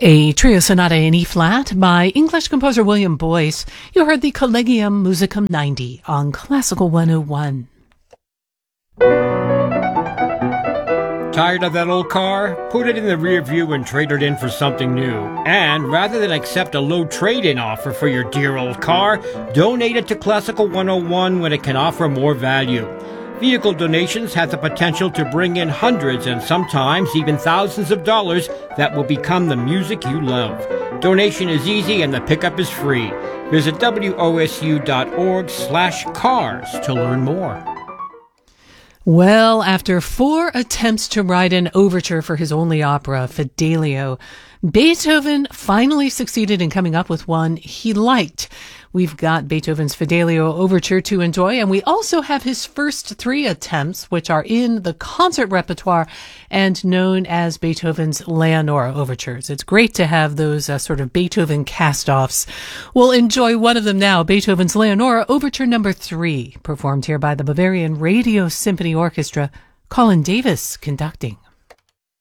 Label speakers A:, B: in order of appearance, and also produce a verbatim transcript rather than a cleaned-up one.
A: A trio sonata in E-flat by English composer William Boyce. You heard the Collegium Musicum ninety on Classical one oh one.
B: Tired of that old car? Put it in the rear view and trade it in for something new. And rather than accept a low trade-in offer for your dear old car, donate it to Classical one oh one when it can offer more value. Vehicle donations have the potential to bring in hundreds and sometimes even thousands of dollars that will become the music you love. Donation is easy and the pickup is free. Visit wosu.org slash cars to learn more.
A: Well, after four attempts to write an overture for his only opera, Fidelio, Beethoven finally succeeded in coming up with one he liked. We've got Beethoven's Fidelio Overture to enjoy, and we also have his first three attempts, which are in the concert repertoire and known as Beethoven's Leonora Overtures. It's great to have those uh, sort of Beethoven cast-offs. We'll enjoy one of them now, Beethoven's Leonora Overture number three, performed here by the Bavarian Radio Symphony Orchestra, Colin Davis conducting.